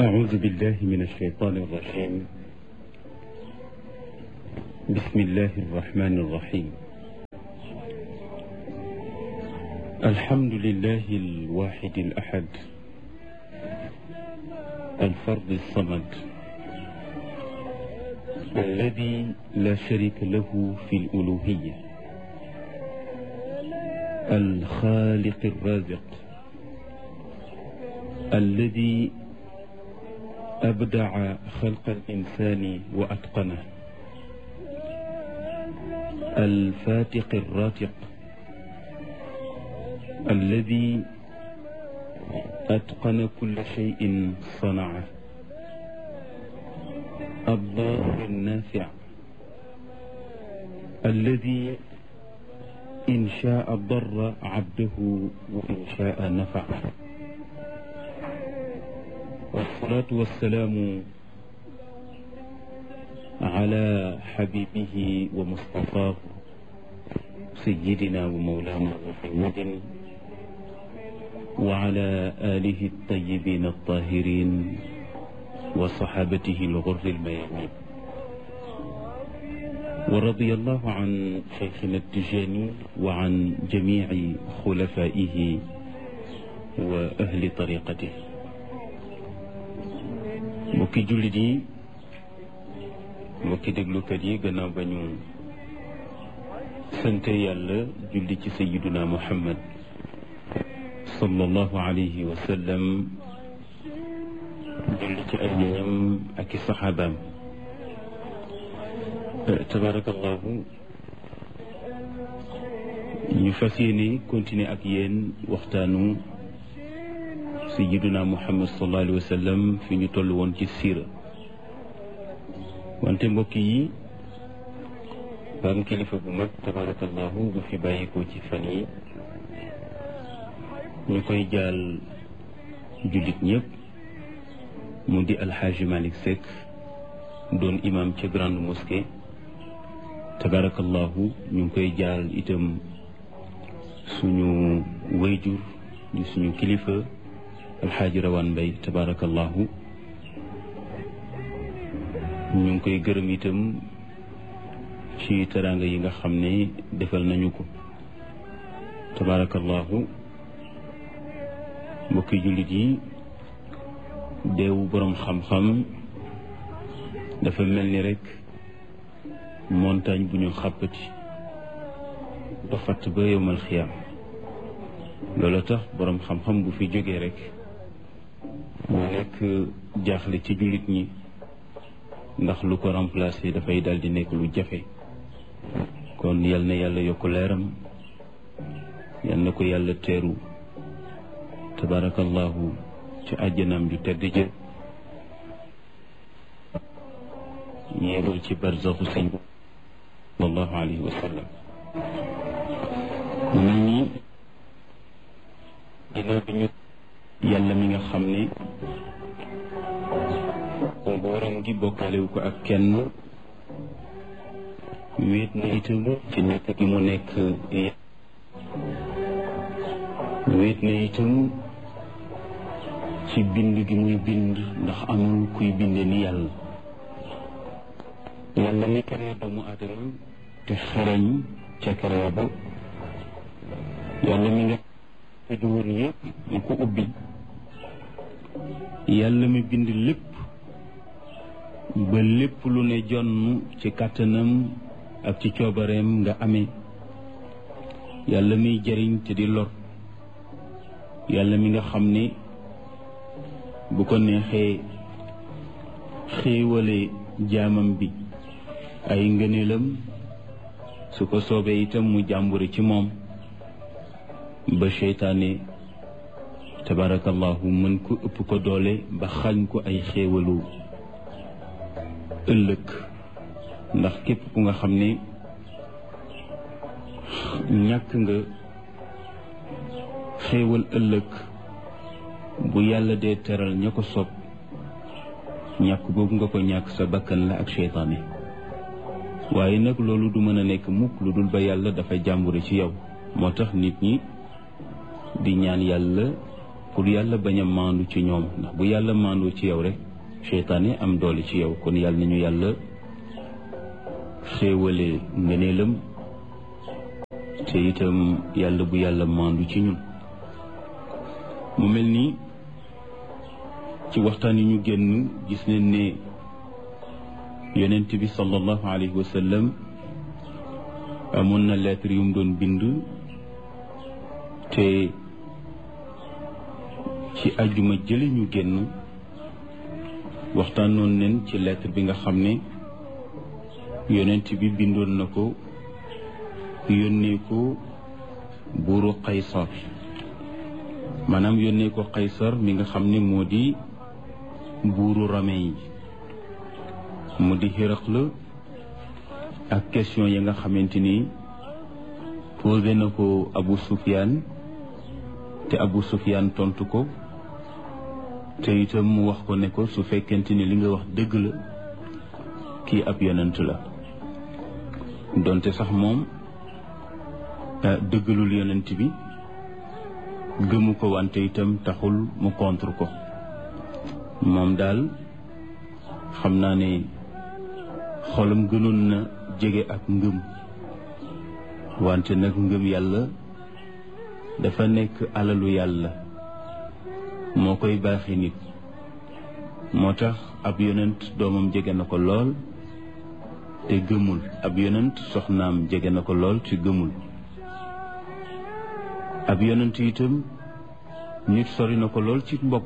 أعوذ بالله من الشيطان الرجيم. بسم الله الرحمن الرحيم. الحمد لله الواحد الأحد الفرد الصمد الذي لا شريك له في الألوهية، الخالق الرازق الذي أبدع خلق الإنسان وأتقنه، الفاتق الراتق الذي أتقن كل شيء صنعه، الضار النافع الذي إن شاء ضر عبده وإن شاء نفعه. والصلاة والسلام على حبيبه ومصطفاه سيدنا ومولانا محمد وعلى آله الطيبين الطاهرين وصحابته الغر الميامين، ورضي الله عن شيخنا التجاني وعن جميع خلفائه وأهل طريقته. mbokki jullit yi, mbokki déglukat yi, gannaaw ba ñu sante yàlla julli ci sayyiduna Muhammad sallallahu alayhi wa sallam, julli ci ay ñoñam ak i saxaabaam. tabarakallahu, ñu fas yéene continuer ak yéen waxtaanu sayyiduna Muhammad sallallahu alayhi wa sallam fi ñu toll woon ci siira. wante mbokk yi, ba am kilifa bu mag tabarakallahu bu fi bàyyikoo ci fan yi, ñu koy jaal jullit ñëpp, mu di alxaaji Malick Seck, doon imam ca grande mosquée. tabarakallahu, ñu ngi koy jaal itam suñu wayjur di suñu kilifa alxaaji Rawaan Mbay. tabarakallahu, ñu ngi koy gërëm itam ci teraanga yi nga xam ne defal nañu ko. tabarakallahu, mbokki jullit yi, deewu boroom xam-xam dafa mel ni rek montagne bu ñu xàppati ba fatt ba yowmal xiyaam. loolu tax boroom xam-xam bu fi jógee rek mu nekk jaaxle ci jullit ñi, ndax lu ko remplacer dafay dal di nekk lu jafe. kon yal na yàlla yokk leeram, yal na ko yàlla teeru tabarakallahu ci àjjanaam ju tedd ja, yéegal ci barzaxu sëñ sallallahu alayhi wa sallam. mu mel ni ginnaaw bi ñu yàlla mi nga xam ne booram gi bokkaalewu ko ak kenn, wéet na itam ci nekk gi mu nekk, wéet na itam ci bind gi muy bind, ndax amul kuy binde ni yàlla. yàlla mi créé doomu aadama te xarañ ca créé ba, yàlla mi nga di wër yëpp mu ko ubbi, yàlla mi bind lépp ba lépp lu ne jonn ci kàttanam ak ci coobareem nga amee, yàlla miy jariñ te di lor, yàlla mi nga xam ne bu ko neexee xéewale jaamam bi ay ngëneelam, su ko soobee itam mu jàmbure ci moom ba seytaane tabarakallahu mën ko ëpp ko doole ba xañ ko ay xéewalu ëllëg. ndax képp ku nga xam ne ñàkk nga xéewal ëllëg, bu yàlla dee teral ña ko sopp, ñàkk boobu nga ko ñàkk sa bakkan la ak seytaane. waaye nag loolu du mën a nekk mukk lu dul ba yàlla dafa jàmbure ci yow. moo tax nit ñi di ñaan yàlla pour yàlla bañ a maandu ci ñoom, ndax bu yàlla maandoo ci yow rek seytaane am doole ci yow. kon yàlla nañu yàlla xéewale ngëneelam te itam yàlla bu yàlla maandu ci ñun. mu mel ni ci waxtaan yi ñu génn gis nañ ne yonent bi sallallahu alayhi wa sallam amoon na lettre yu mu doon bind, te ci àjjuma jële ñu génn waxtaanoon nañ ci lettre bi nga xam ne yonent bi bindoon na ko yónnee ko buuru Qaysar, maanaam yónnee ko Qaysar mi nga xam ne moo di buuru Rome yi, mu di Hiraql, ak question yi nga xamante ni posé na ko Abu Sufyaan te Abu Sufyaan tontu ko, te itam mu wax ko ne ko su fekkente ni li nga wax dëgg la kii ab yonent la, donte sax moom dëggalul yonent bi, gëmu ko, wante itam taxul mu contre ko. moom daal xam naa ne xolam gënoon na jege ak ngëm, wante nag ngëm yàlla dafa nekk alalu yàlla, moo koy baaxi nit. moo tax ab yonent doomam jege na ko lool te gëmul, ab yonent soxnaam jege na ko lool te gëmul, ab yonent itam nit sori na ko lool ci mbokk,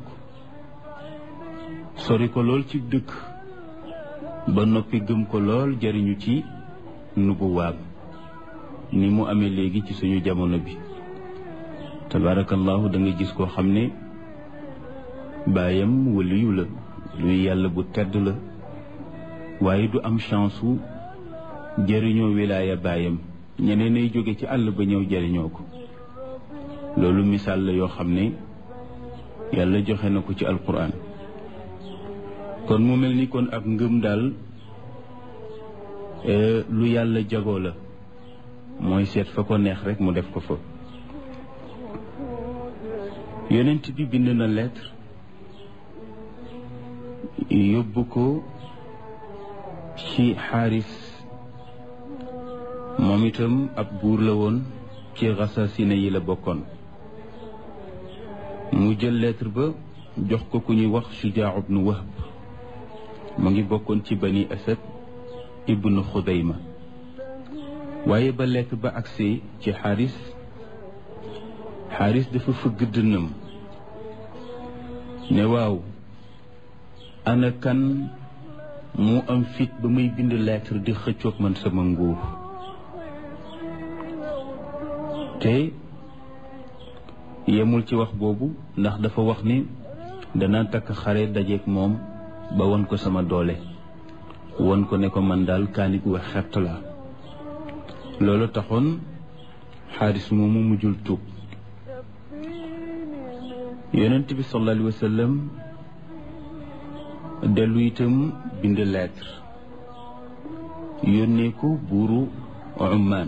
sori ko lool ci dëkk, ba noppi gëm ko lool jariñu ci nubuwaam, ni mu amee léegi ci suñu jamono bi. tabarakallahu da nga gis koo xam ne baayam waliyu la, luy yàlla bu tedd la, waaye du am chance u jariñoo wilaaya baayam, ñeneen ay jóge ci àll ba ñëw jariñoo ko. loolu misaal la yoo xam ne yàlla joxe na ko ci alquran. kon mu mel ni kon ak ngëm daal lu yàlla jagoo la, mooy seet fa ko neex rek mu def ko fa. yonent bi bind na lettre yóbbu ko ci Xaaris, moom itam ab buur la woon ci Xasasine yi la bokkoon. mu jël lettre ba jox ko ku ñuy wax Shujaa ibnu Wahb, mu ngi bokkoon ci Bani Asad ibnu Xudayma. waaye ba lettre ba agsee ci Xaaris, Xaaris dafa fëgg dënnam ne waaw, ana kan mu am fit ba muy bind lettre di xëccoog man sama nguur. te yemul ci wax boobu, ndax dafa wax ni dana takk xare dajeeg moom ba won ko sama doole, won ko ne ko man daal kaani gu wax xett la. loolu taxoon Xaaris moomu mujjul tuub. yonent bi sallallahu alayhi wa sallam dellu itam bind lettre yónnee ko buuru Ummaan.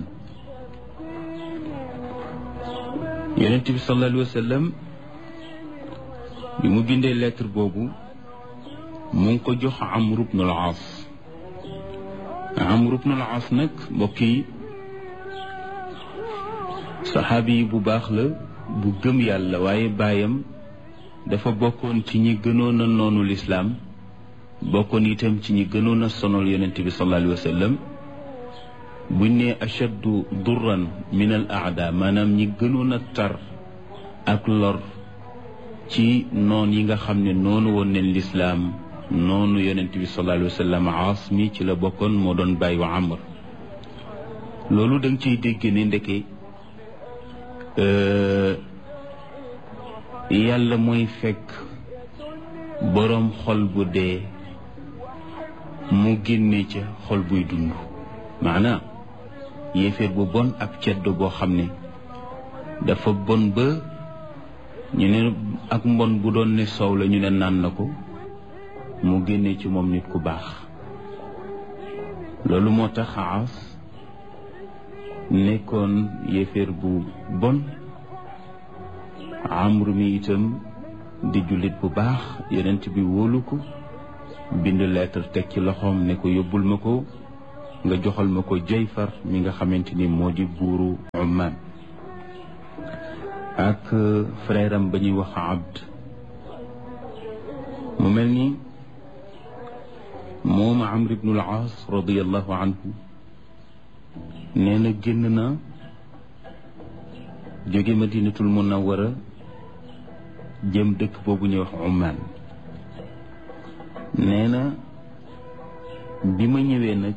yonent bi sallallahu alayhi wa sallam bi mu bindee lettre boobu mu ngi ko jox Amr ibn al-As. Amr ibn al-As nag mbokk yi saxaabi yi bu baax la, bu gëm yàlla, waaye baayam dafa bokkoon ci ñi gënoon a noonu lislaam, bokkoon itam ci ñi gënoon a sonal yonent bi sallallahu alayhi wa sallam. buñ ne ashaddu durran min al aada, maanaam ñi gënoon a tar ak lor ci noon yi nga xam ne noonu woon neen lislaam, noonu yonent bi sallallahu alayhi wa sallam. Aas mi ci la bokkoon, moo doon bàyyi wa Amr. loolu da nga ciy dégg ne ndeke yàlla mooy fekk boroom xol bu dee mu génne ca xol buy dund. maanaam yéeféer bu bon ab ceddo boo xam ne dafa bon ba ñu ne ak mbon bu doon ne soow la ñu ne naan na ko, mu génne ci moom nit ku baax. loolu moo tax Aas nekkoon yéeféer bu bon, Amr mi itam di jullit bu baax yonent bi wóolu ko bind lettre teg ci loxoom ne ko yóbbul ma ko nga joxal ma ko Jayfar mi nga xamante ni moo di buuru Ummaan ak frère am ba ñuy wax Abd. mu mel ni moom Amr ibn al-Aas radiyallahu anhu nee na génn na jóge Madinatul Munawwara jëm dëkk boobu ñuy wax Ummaan. nee na bi ma ñëwee nag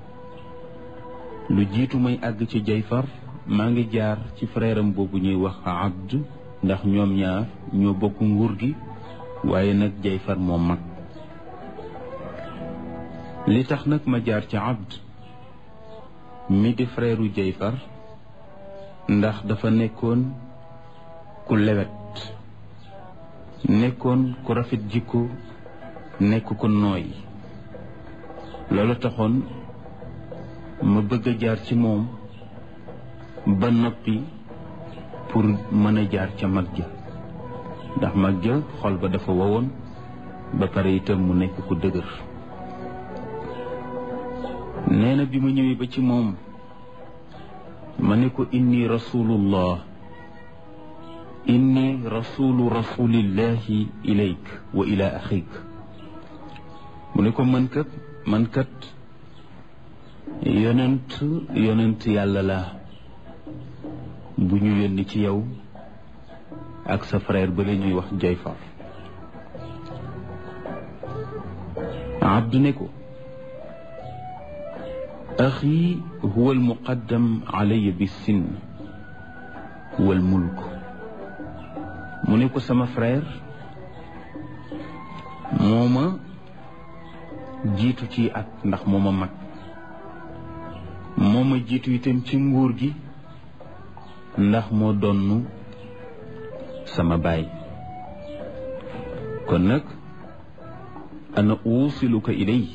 lu jiitu may àgg ci Jayfar maa ngi jaar ci frère am boobu ñuy wax Abd ndax ñoom ñaar ñoo bokk nguur gi waaye nag Jayfar moo mag. li tax nag ma jaar ci Abd mi di frère u Jayfar ndax dafa nekkoon ku lewet nekkoon ku rafet jikko nekk ku nooy loolu taxoon ma bëgg a jaar ci moom ba noppi pour mën a jaar ca mag ja ndax mag ja xol ba dafa wowoon ba pare itam mu nekk ku dëgër. nee na bi ma ñëwee ba ci moom ma ne ko inni rasulullah inni rasulu rasulillahi ilayk wa ila axik. mu ne ko man kat yonent yàlla laa bu ñu yónni ci yow ak sa frère ba la ñuy wax Jayfar. Abdu ne ko axi huwa almuqaddam alayya bis-sinn wal mulk. mu ne ko sama frère moo ma jiitu ci at ndax moo ma mag moo ma jiitu itam ci nguur gi ndax moo donnu sama baay. kon nag ana uusiluka ilay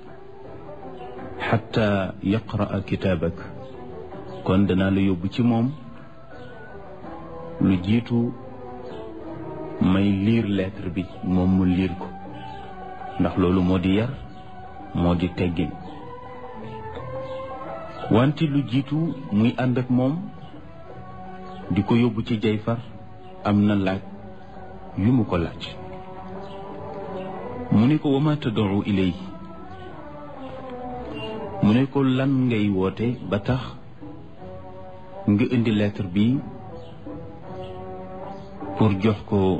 xatta yaqra'a kitaabak. kon danaa la yóbbu ci moom lu jiitu may liir lettre bi moom mu liir ko ndax loolu moo di yar moo di teggin. wante lu jiitu muy ànd ak moom di ko yóbbu ci Jayfar am na laaj yu mu ko laaj. mu ne ko wa ma tad'u ilay. mu ne ko lan ngay woote ba tax nga indi lettre bi pour jox ko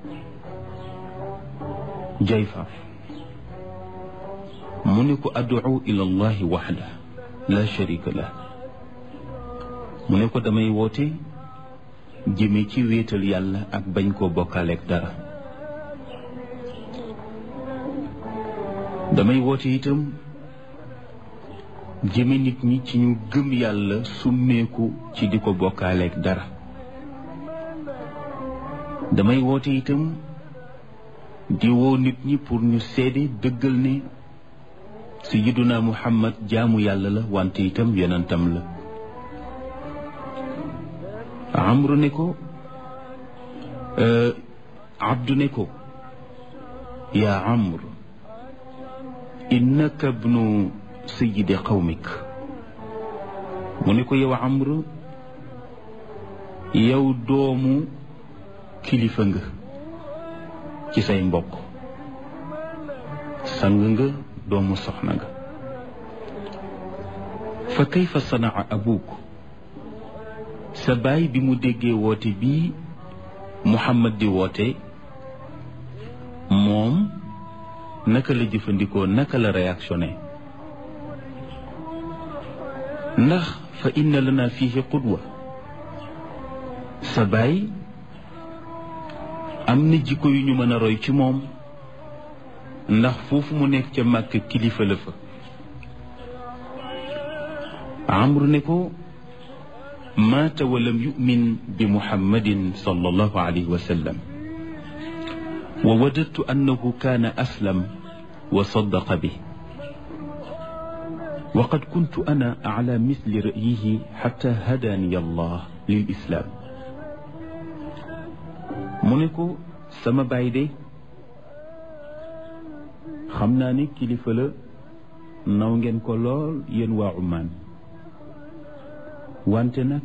Jayfar. mu ne ko ad'u ila allahi waxda la sharika lah. mu ne ko damay woote jëme ci wéetal yàlla ak bañ koo bokkaaleeg dara. damay woote itam jëme nit ñi ci ñu gëm yàlla summeeku ci di ko bokkaaleeg dara. damay woote itam di woo nit ñi pour ñu seede dëggal ne sayyiduna Muhammad jaamu yàlla la wante itam yonentam la. Amru ne ko Abdu ne ko yaa Amr innaka ibnu sayyidi qawmik. mu ne ko yow Amr yow doomu kilifa nga ci say mbokk sang nga doomu soxna nga. fa kayfa sanaa abuk. sa baay bi mu déggee woote bii Muhammad di woote moom naka la jëfandikoo naka la réactionné. ndax fa inna lana fihi qudwa. sa baay am na jikko yu ñu mën a roy ci moom ndax foofu mu nekk ca Màkk kilifa la fa. Amru ne ko maata wa lam yu'min bi Muhammadin sallallahu alayhi wa sallam wa wadadtu annahu kaana aslam wa saddaqa bi wa qad kuntu ana ala misli ra'yihi hatta hadani Allah lil islam. mu ne ko sama baay de xam naa ni kilifa la naw ngeen ko lool yéen waa Oman wante nag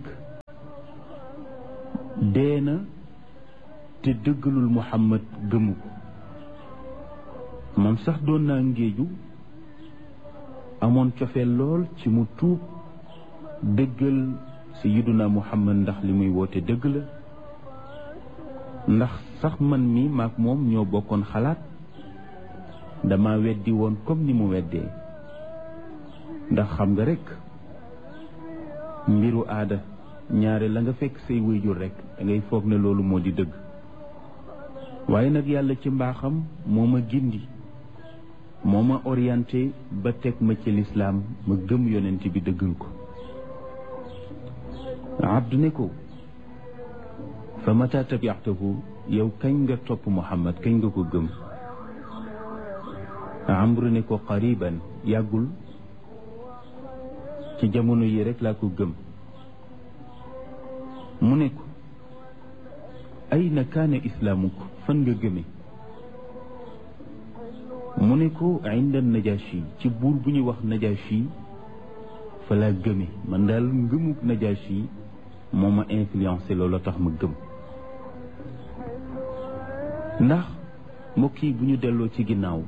dee na te dëggalul Muhammad gëmu ko man sax doon naa ngéeju amoon cofeel lool ci mu tuub dëggal sayyiduna Muhammad ndax li muy woote dëgg la ndax sax man mi maak moom ñoo bokkoon xalaat dama weddi woon comme ni mu weddee ndax xam nga rekk mbiru aada ñaare la nga fekk say wéyjur rekk da ngay foog ne loolu moo di dëgg waaye nag yàlla ci mbaaxam moo ma gindi moo ma orienté ba teg ma ci lislaam ma gëm yonent bi dëggal ko abdu ne ko fa mata tabi'tahu yow kañ nga topp Muhammad kañ nga ko gëm amru ne ko qariban yàggul ci jamono yi rek laa ko gëm mu ne ko ayna kaana islaamuk fan nga gëme mu ne ko inda najashi ci buur bu ñuy wax najashi fa laa gëme man daal ngëmuk najashi moo ma influencé loolu tax ma gëm ndax mbokk yi bu ñu delloo ci ginnaaw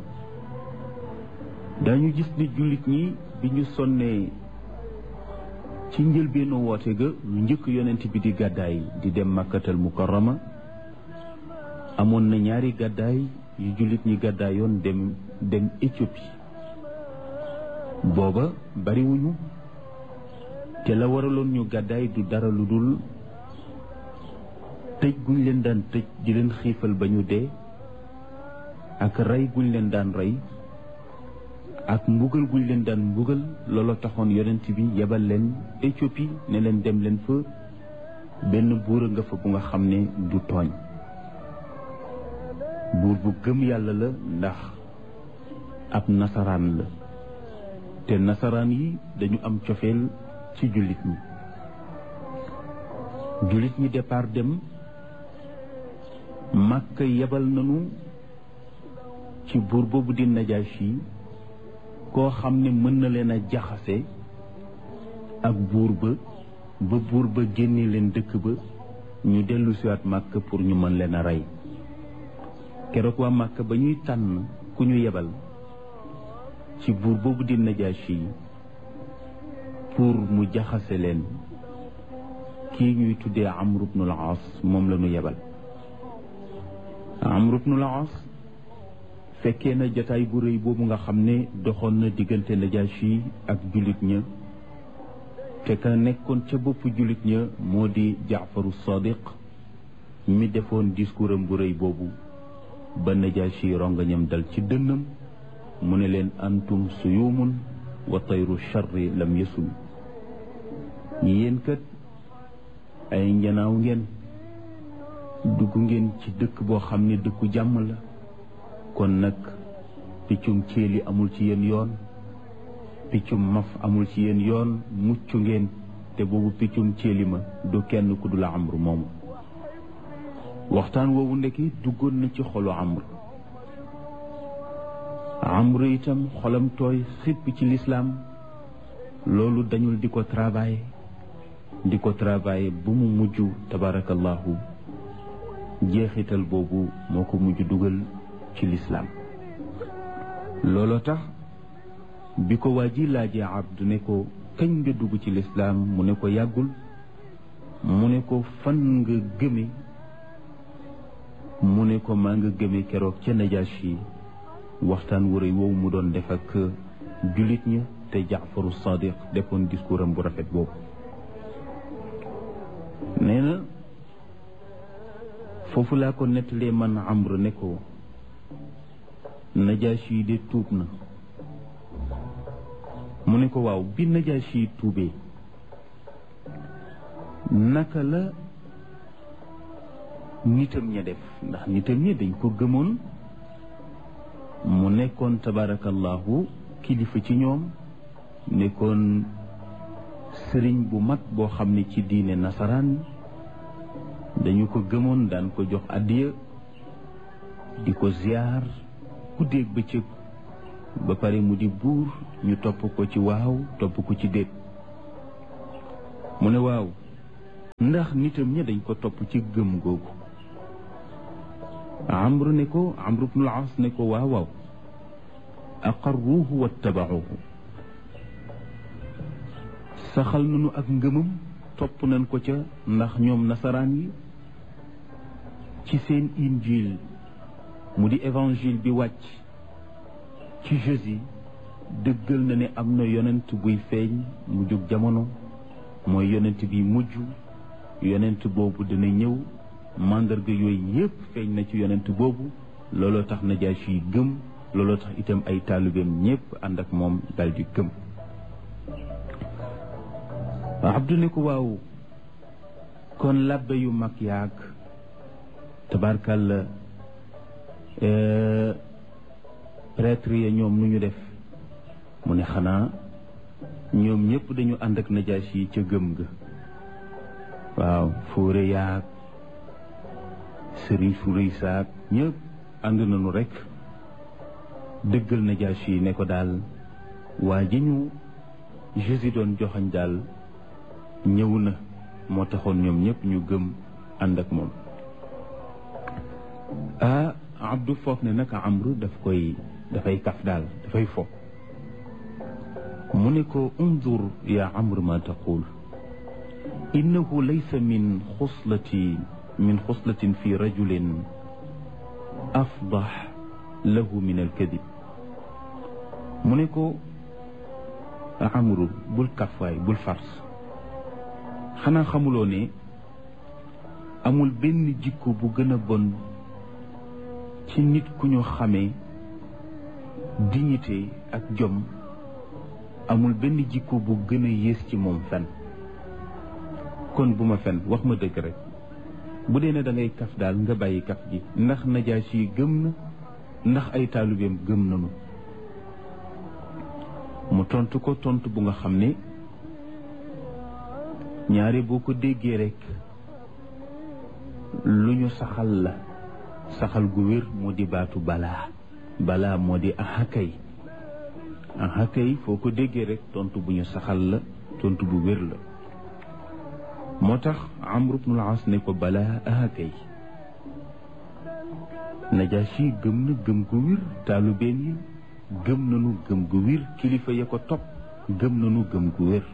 dañu gis ni jullit ñi bi ñu sonnee ci njëlbeenu woote ga lu njëkk yonent bi di gàddaay di dem Makkatal Mukarrama amoon na ñaari gàddaay yu jullit ñi gàddaayoon dem Éthiopie booba bariwuñu te la waraloon ñu gàddaay du dara lu dul tëj guñ leen daan tëj di leen xiifal ba ñu dee ak rey guñ leen daan rey ak mbugal guñ leen daan mbugal looloo taxoon yonent bi yebal leen Éthiopie ne leen dem leen fa benn buur a nga fa bu nga xam ne du tooñ buur bu gëm yàlla la ndax ab nasaraan la te nasaraan yi dañu am cofeel ci jullit ñi départ dem Makka yebal nañu ci buur boobu di Najashi koo xam ne mën na leen a jaxase ak buur ba buur ba génne leen dëkk ba ñu dellu siwaat Makka pour ñu mën leen a rey keroog waa Makka ba ñuy tànn ku ñu yebal ci buur boobu di Najashi pour mu jaxase leen kii ñuy tuddee Amr ibn al-As moom la ñu yebal Amr ibn al-As fekkee na jataay bu rëy boobu nga xam ne doxoon na diggante Najashi ak jullit ña te ka nekkoon ca bopp jullit ña moo di Jaafaru Sadiq mi defoon discours am bu rëy boobu ba Najashi rongañam dal ci dënnam mu ne leen antum suyumun wa tayru charri lam yasul yéen kat ay njanaaw ngeen dugg ngeen ci dëkk boo xam ne dëkku jàmm la kon nag piccum céeli amul ci yéen yoon piccum maf amul ci yéen yoon mucc ngeen te boobu piccum céeli ma du kenn ku dul Amr moomu waxtaan woowu ndekki duggoon na ci xolu Amr itam xolam tooy xipp ci lislaam loolu dañul di ko travailler bu mu mujj tabarakallahu jeexital boobu moo ko mujj dugal ci lislaam looloo tax bi ko waa ji laajee Abdu ne ko kañ nga dugg ci lislaam mu ne ko yàggul mu ne ko fan nga gëme mu ne ko maa nga gëme keroog ca Najashi waxtaan wu rëy woowu mu doon def ak jullit ña te Jaafaru Sadiq defoon discours am bu rafet boobu nee na foofu laa ko nettalee man Amr ne ko Najashi de tuub na mu ne ko waaw bi Najashi tuubee naka la nitam ña def ndax nitam ña dañ ko gëmoon mu nekkoon tabarakallahu kilifa ci ñoom nekkoon sëriñ bu mag boo xam ne ci diine nasaraan dañu ko gëmoon daan ko jox addiya di ko ziyaar guddeeg bëccëg ba pare mu di buur ñu topp ko ci waaw topp ko ci déet mu ne waaw ndax nitam ña dañ ko topp ci gëm googu Amru ibnul As ne ko waaw waaw aqarruuhu wattabauhu saxal nañu ak ngëmam topp nañ ko ca ndax ñoom nasaraan yi ci seen injil mu di évangile bi wàcc ci Jésus dëggal na ne am na yonent buy feeñ mu jóg jamono mooy yonent bi mujj yonent boobu dina ñëw mandarga yooyu yépp feeñ na ci yonent boobu looloo tax Najaashi yi gëm looloo tax itam ay taalibeem ñépp ànd ak moom dal di gëm Abdu ne ko waaw kon labbe yu mag yaag tabarkalla prêtre ya ñoom nu ñu def mu ne xanaa ñoom ñépp dañu ànd ak Najaashi yi ca gëm ga waaw fóore yaag sëriñ su rëy saak ñëpp ànd nañu rekk dëggal Najaashi yi ne ko daal waa ji ñu Jésus doon joxañ daal ñëw na moo taxoon ñoom ñëpp ñu gëm ànd ak moom Abdu foog ne nag Amru dafay kaf daal dafay fo mu ne ko undur ya Amru ma taqul innahu laysa min xuslatin fi rajulin afdax lahu min alkadib mu ne ko Amru bul kafwaay bul fars xanaa xamuloo ne amul benn jikko bu gën a bon ci nit ku ñu xamee dignité ak jom amul benn jikko bu gën a yées ci moom fen kon bu ma fen wax ma dëgg rek bu dee ne da ngay kaf daal nga bàyyi kaf gi ndax Najaashi yi gëm na ndax ay taalibeem gëm nañu mu tontu ko tontu bu nga xam ne ñaare boo ko déggee rek lu ñu saxal la saxal gu wér moo di baatu balaa moo di ahakay foo ko déggee rek tontu bu ñu saxal la tontu bu wér la moo tax Amru ibnul As ne ko balaa ahakay Najaashi gëm na gëm gu wér taalubeen yi gëm nañu gëm gu wér kilifa ya ko topp gëm nañu gëm gu wér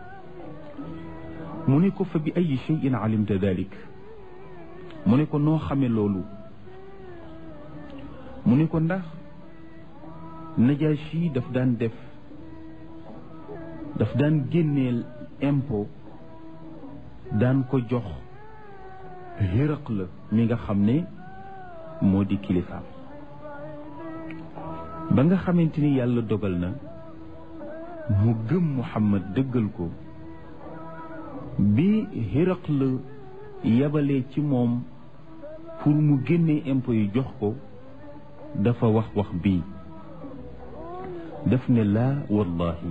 mu ne ko fa bi ay shay'in alimta dalik mu ne ko noo xame loolu mu ne ko ndax Najaashi daf daan génneel impôt daan ko jox Hiraqla mi nga xam ne moo di kilifaam ba nga xamante ni yàlla dogal na mu gëm Muhammad dëggal ko bi Hiraqla yabalee ci moom pour mu génnee impôt yi jox ko dafa wax bii daf ne laa wallahi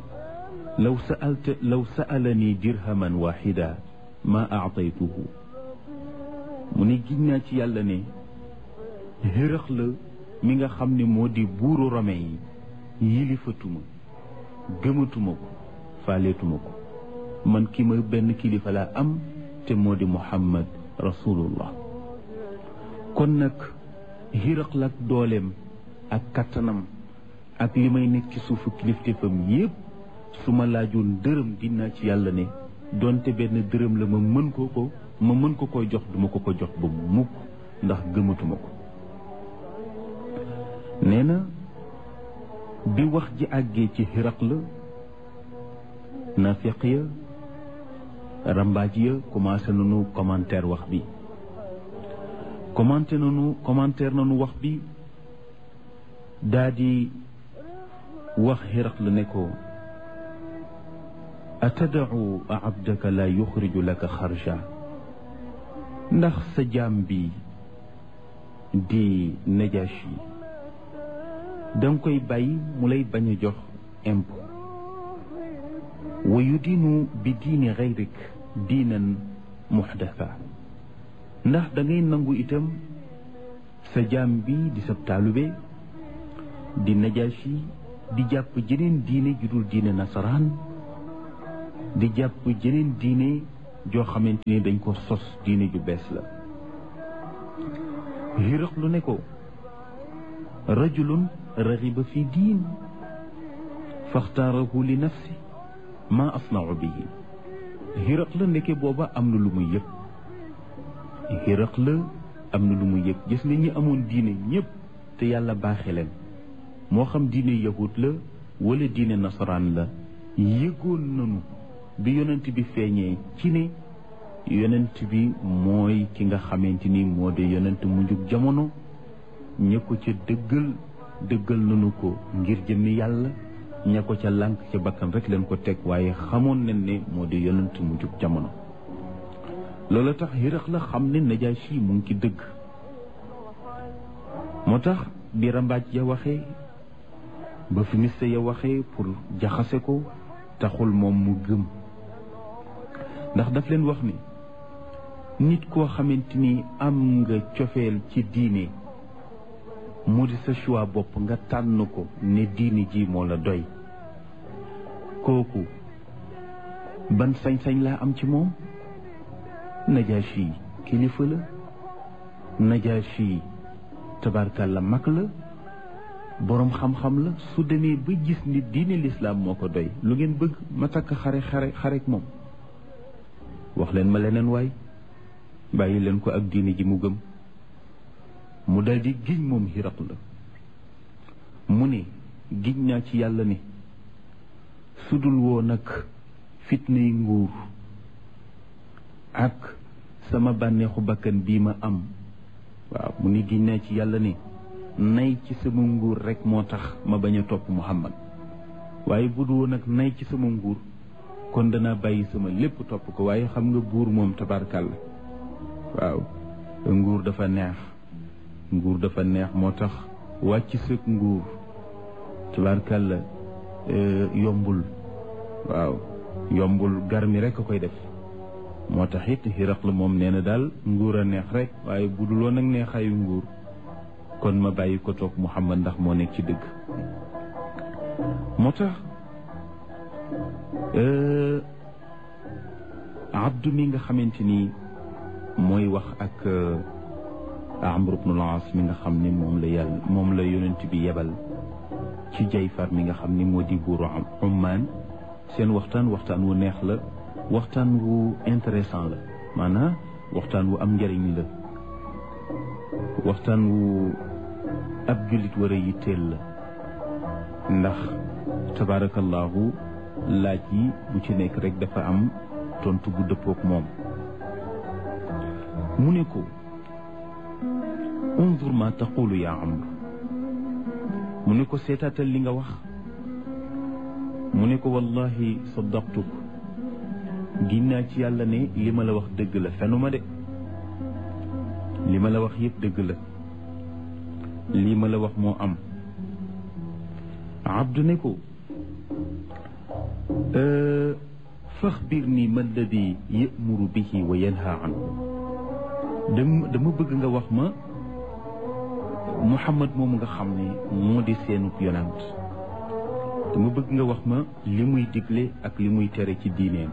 law sa'alani dirhaman waxida ma aataytuhu mu ne giñ naa ci yàlla ne Hiraqla mi nga xam ne moo di buuru Rome yi yilifatuma gëmatuma ko faaleetuma ko man ki ma benn kilifa laa am te moo di Muhammad rasulullah kon nag Hiraqla ak dooleem ak kattanam ak li may nekk ci suufu kilifteefam yépp su ma laajoon dërëm dinaa ci yàlla ne donte benn dërëm la ma mën ko koy jox duma ko jox ba mukk ndax gëmatuma ko nee na bi wax ji àggee ci Hiraqla nafiq ya rambaaj ya commencé nañu commentaire wax bi commentaire nañu wax bi daa di wax Hiraqla ne ko atada'u abdaka la yuxriju laka xarja ndax sa jaam bi di Najaashi danga koy bàyyi mu lay bañ a jox impôt wa yudiinu bi diini xayrik diinan muxdasa ndax da ngay nangu itam sa jaam bi di sab taalube di Najaasi di jàpp jeneen diine ju dul diine nasaraan di jàpp jeneen diine joo xamante ni dañ ko sos diine ju bees la. Hiraqlu ne ko rajulun raxiba fi diin faxtaarahu li nafsi ma asnau bihi. Hiraqla nekke booba am na lu muy yëg. Hiraqla am na lu muy yëg. gis nga ñi amoon diine ñëpp te yàlla baaxe leen moo xam diine yahud la wala diine nasaraan la yëgoon nañu bi yonent bi feeñee ci ne yonent bi mooy ki nga xamante ni moo de yonent mu njug jamono ña ko ca dëggal nañu ko ngir jëmmi yàlla ña ko ca lànk ca bakkan rek leen ko teg waaye xamoon nañ ne moo de yonent mu njug jamono. loolu tax Hiraqla xam ne Najaasi mu ngi ci dëgg. moo tax bi rambaaj ya waxee ba fi miste ya waxee pour jaxase ko taxul moom mu gëm ndax daf leen wax ni nit koo xamante ni am nga cofeel ci diine mu di sa choix bopp nga tànn ko ne diine ji moo la doy kooku ban sañ-sañ laa am ci moom. Najaasi kilifa la Najaasi tabarkalla mag la boroom xam-xam la su demee ba gis ni diine lislaam moo ko doy lu ngeen bëgg ma takk xarek moom wax leen ma leneen waay bàyyi leen ko ak diine ji mu gëm. mu daldi giñ moom Hiraqla mu ne giñ naa ci yàlla ne sudul woo nag fitnay nguur ak sama bànneexu bakkan bii ma am waaw mu ni giñ naa ci yàlla ne nay ci sama nguur rek moo tax ma bañ a topp Muhammad waaye bu du woon nag nay ci sama nguur kon danaa bàyyi sama lépp topp ko waaye xam nga buur moom tabarkàlla waaw nguur dafa neex moo tax wàcc sëg nguur tabarkàlla yombul waaw yombul garmi rek a koy def moo tax it Hiraqla moom nee na daal nguur a neex rek waaye bu dul woon ak neexaayu nguur kon ma bàyyi ko toog Muhammad ndax moo nekk ci dëgg. moo tax Abdu mi nga xamante ni mooy wax ak Amr ibn al-As mi nga xam ni moom la yonent bi yebal ci Jayfar mi nga xam ni moo di buuru Ummaan seen waxtaan wu neex la. waxtaan wu intéressant la maanaam waxtaan wu am njëriñ la waxtaan wu ab jullit war a yitteel la ndax tabaarakallaahu laaj yi bu ci nekk rek dafa am tontu bu dëppook moom. mu ne ko unzur ma taqulu yaa Amr mu ne ko seetaatal li nga wax mu ne ko wallahi saddaqtuk ginnaa ci yàlla ne li ma la wax dëgg la fenuma de li ma la wax yëpp dëgg la lii ma la wax moo am. Abdu ne ko faxbirni ma alladi ya'muru bihi wa yanha anhu dama bëgg nga wax ma Muhammad moom nga xam ne moo di seenub yonant dama bëgg nga wax ma li muy digle ak li muy tere ci diineem.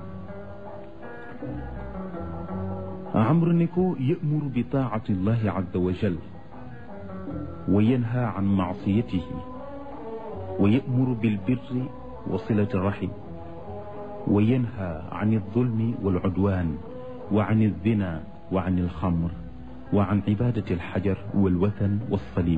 Amr ne ko ya'muru bi taa'ati llahi azza wa jal wa yanha an ma'siyatihi wa ya'muru bil birri wa silati rahim wa yanha an adh-dhulmi wal 'udwan wa an adh-dhina wa an al-khamr wa an ibadati al-hajar wal wathan was salib.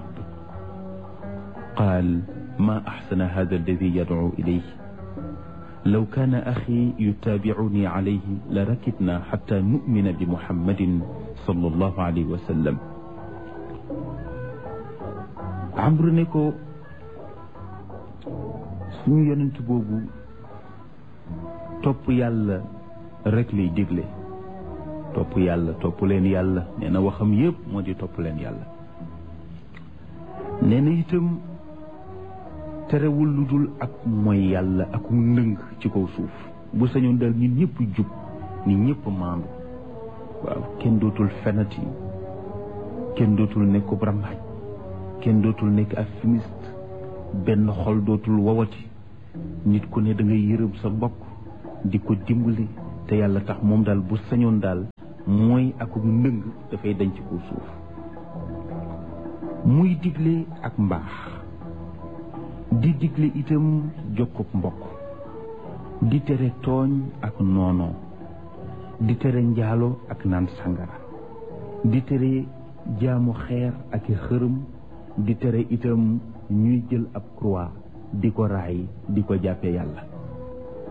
qaal ma ahsana hadha alladhi yad'u ilayhi law kaana axi yutaabi'uni alayhi la rakibna xatta nu'mina bi muhammadin sallallahu alayhi wa sallam. Amr ne ko suñu yonent boobu topp yàlla rek lay digle topp yàlla topp leen yàlla nee na waxam yëpp moo di topp leen yàlla. nee na itam terewul lu dul ak mooy yàlla ak ndëng ci kaw suuf bu sañoon dal nit ñëpp jub nit ñëpp maandu waaw kenn dootul fenati kenn dootul nekk ab rambaaj, kenn dootul nekk ak fumiste, benn xol dootul wowati. nit ku ne da ngay yërëm sa mbokk di ko dimbali te yàlla tax. moom daal bu sañoon daal mooy akuk ndëng dafay dañ ci kaw suuf. muy digle ak mbaax, di digle itam jokkub mbokk, di tere tooñ ak noonoo, di tere njaalo ak naan sangara, di tere jaamu xeer ak i xërëm, di tere itam ñuy jël ab croix di ko raay di ko jàppe yàlla.